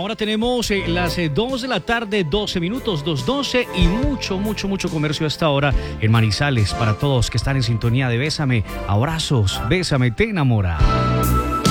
Ahora tenemos las 2 de la tarde, 12 minutos, 2:12 y mucho comercio a esta hora en Manizales para todos que están en sintonía de Bésame. Abrazos, Bésame, te enamora.